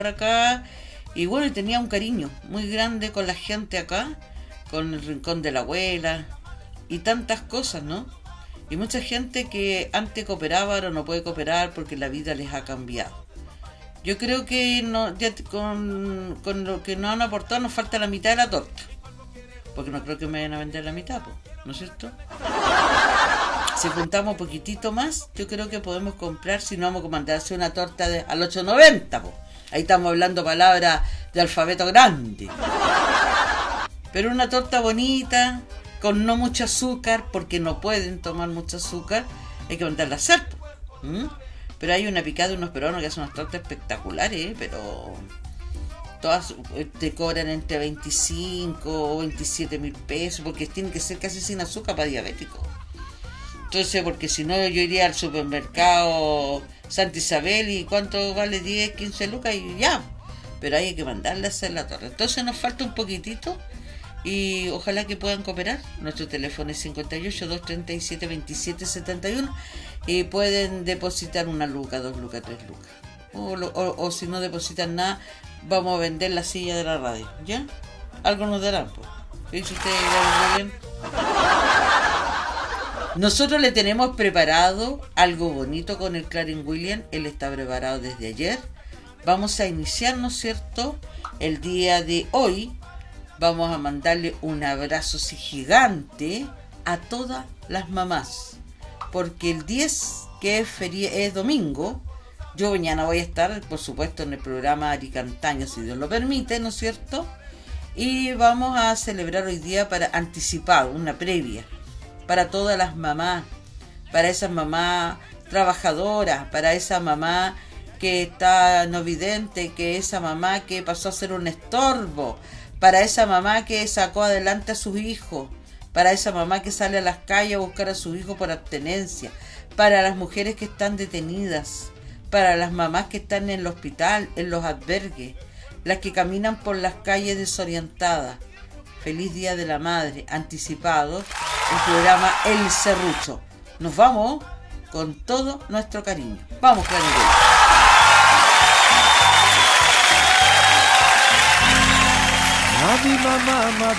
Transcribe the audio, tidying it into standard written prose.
acá. Y bueno, y tenía un cariño muy grande con la gente acá, con el rincón de la abuela y tantas cosas, ¿no? Y mucha gente que antes cooperaba ahora no puede cooperar porque la vida les ha cambiado. Yo creo que no, ya con lo que nos han aportado nos falta la mitad de la torta. Porque no creo que me vayan a vender la mitad, po, ¿no es cierto? Si juntamos un poquitito más, yo creo que podemos comprar, si no vamos a mandarse una torta al 8.90, po. Ahí estamos hablando palabras de alfabeto grande. Pero una torta bonita, con no mucho azúcar, porque no pueden tomar mucho azúcar, hay que mandarla a hacer, po. Pero hay una picada de unos peruanos que hacen unas tortas espectaculares, pero todas te cobran entre 25 o 27 mil pesos, porque tienen que ser casi sin azúcar para diabéticos. Entonces, porque si no, yo iría al supermercado Santa Isabel y ¿cuánto vale? 10, 15 lucas y ya. Pero hay que mandarle a hacer la torta. Entonces nos falta un poquitito y ojalá que puedan cooperar. Nuestro teléfono es 58-237-2771 y pueden depositar 1 luca, 2 lucas, 3 lucas. O si no depositan nada, vamos a vender la silla de la radio, ¿ya? Algo nos darán, pues. ¿Qué dice usted, bien? Nosotros le tenemos preparado algo bonito con el Clarence Williams. Él está preparado desde ayer. Vamos a iniciar, ¿no es cierto?, el día de hoy. Vamos a mandarle un abrazo gigante a todas las mamás, porque el 10, que es domingo, yo mañana voy a estar, por supuesto, en el programa Aricantaño, si Dios lo permite, ¿no es cierto? Y vamos a celebrar hoy día para anticipar, una previa, para todas las mamás, para esas mamás trabajadoras, para esa mamá que está no vidente, que esa mamá que pasó a ser un estorbo, para esa mamá que sacó adelante a sus hijos, para esa mamá que sale a las calles a buscar a sus hijos por abstenencia, para las mujeres que están detenidas, para las mamás que están en el hospital, en los albergues, las que caminan por las calles desorientadas. Feliz Día de la Madre, anticipado, el programa El Serrucho. Nos vamos con todo nuestro cariño. Vamos, Clarence. A mi mamá